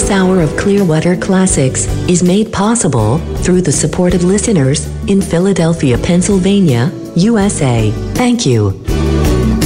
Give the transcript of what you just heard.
This hour of Clearwater Classics is made possible through the support of listeners in Philadelphia, Pennsylvania, USA. Thank you.